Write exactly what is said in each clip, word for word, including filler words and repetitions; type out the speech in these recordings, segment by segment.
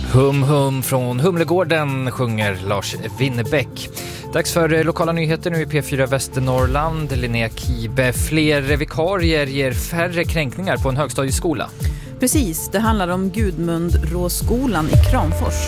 Hum hum från Humlegården sjunger Lars Winnerbäck. Dags för lokala nyheter nu i P fyra Västernorrland. Linnea Kibe, fler vikarier ger färre kränkningar på en högstadieskola. Precis, det handlar om Gudmundråsskolan i Kramfors.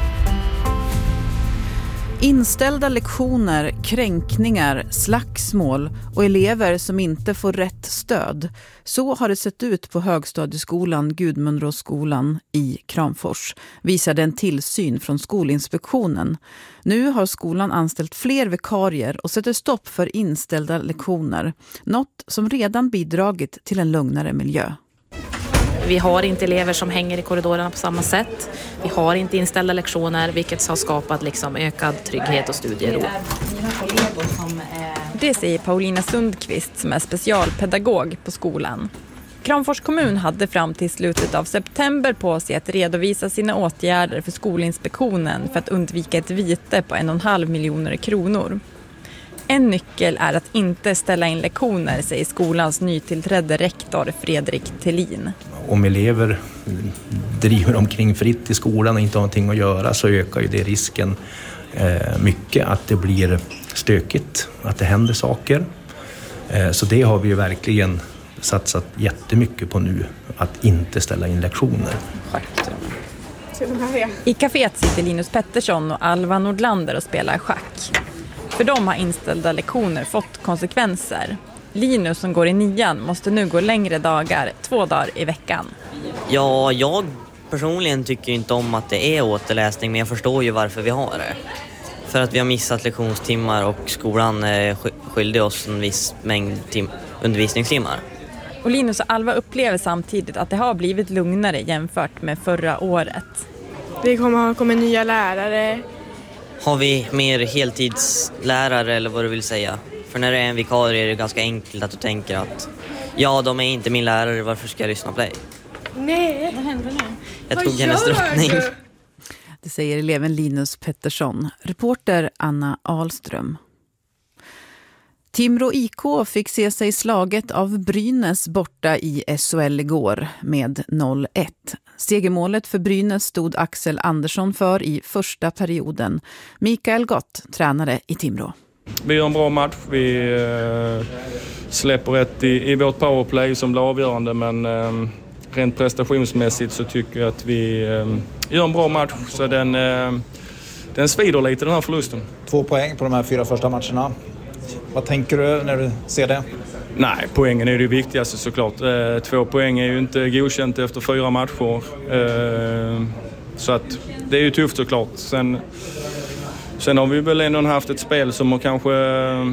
Inställda lektioner, kränkningar, slagsmål och elever som inte får rätt stöd. Så har det sett ut på högstadieskolan Gudmundråsskolan i Kramfors, visade en tillsyn från Skolinspektionen. Nu har skolan anställt fler vikarier och sätter stopp för inställda lektioner. Något som redan bidragit till en lugnare miljö. Vi har inte elever som hänger i korridorerna på samma sätt. Vi har inte inställda lektioner, vilket har skapat liksom ökad trygghet och studiero. Det säger Paulina Sundqvist som är specialpedagog på skolan. Kramfors kommun hade fram till slutet av september på sig att redovisa sina åtgärder för Skolinspektionen för att undvika ett vite på en och en halv miljoner kronor. En nyckel är att inte ställa in lektioner, säger skolans nytillträdde rektor Fredrik Tellin. Om elever driver omkring fritt i skolan och inte har någonting att göra så ökar ju det risken eh, mycket att det blir stökigt, att det händer saker. Eh, så det har vi ju verkligen satsat jättemycket på nu, att inte ställa in lektioner. I kaféet sitter Linus Pettersson och Alva Nordlander och spelar schack. För dem har inställda lektioner fått konsekvenser. Linus som går i nian måste nu gå längre dagar, två dagar i veckan. Ja, jag personligen tycker inte om att det är återläsning, men jag förstår ju varför vi har det. För att vi har missat lektionstimmar och skolan skyldig oss en viss mängd tim- undervisningstimmar. Och Linus och Alva upplever samtidigt att det har blivit lugnare jämfört med förra året. Vi kommer ha kommit nya lärare. Har vi mer heltidslärare eller vad du vill säga? För när det är en vikarie är det ganska enkelt att du tänker att ja, de är inte min lärare, varför ska jag lyssna på dig? Nej, vad händer nu? Jag tog hennes drottning. Det säger eleven Linus Pettersson. Reporter Anna Ahlström. Timrå I K fick se sig slaget av Brynäs borta i S H L igår med noll ett. Segermålet för Brynäs stod Axel Andersson för i första perioden. Mikael Gott, tränare i Timrå. Vi gör en bra match. Vi eh, släpper rätt i, i vårt powerplay som blir avgörande, men eh, rent prestationsmässigt så tycker jag att vi eh, gör en bra match. Så den, eh, den svider lite, den här förlusten. Två poäng på de här fyra första matcherna. Vad tänker du när du ser det? Nej, poängen är det viktigaste såklart. Eh, två poäng är ju inte godkänt efter fyra matcher. Eh, så att det är ju tufft såklart. Sen, sen har vi väl ändå haft ett spel som har kanske eh,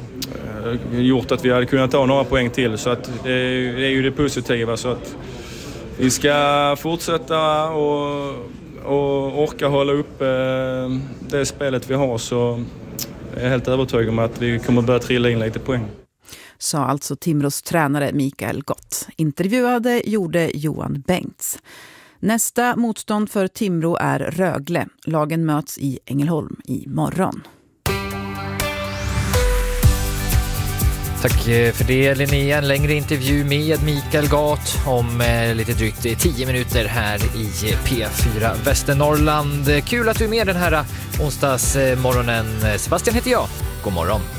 gjort att vi hade kunnat ta några poäng till. Så att det, det är ju det positiva. Så att vi ska fortsätta och, och orka hålla upp eh, det spelet vi har, så jag är helt övertygad om att vi kommer börja trilla in lite poäng. Sa alltså Timrås tränare Mikael Gott. Intervjuade gjorde Johan Bengts. Nästa motstånd för Timrå är Rögle. Lagen möts i Ängelholm i morgon. Tack för det, Linnea. En längre intervju med Mikael Gott om eh, lite drygt tio minuter här i P fyra Västernorrland. Kul att du är med den här onsdagsmorgonen. Sebastian heter jag. God morgon.